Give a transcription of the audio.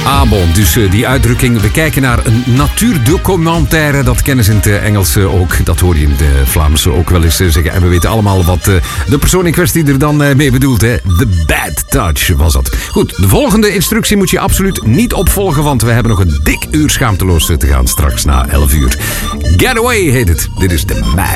Ah bon, dus die uitdrukking, we kijken naar een natuurdocumentaire, dat kennen ze in het Engels ook. Dat hoor je in het Vlaams ook wel eens zeggen. En we weten allemaal wat de persoon in kwestie er dan mee bedoelt. Hè? The Bad Touch was dat. Goed, de volgende instructie moet je absoluut niet opvolgen, want we hebben nog een dik uur schaamteloos te gaan straks na 11 uur. Getaway heet het. Dit is de Mag.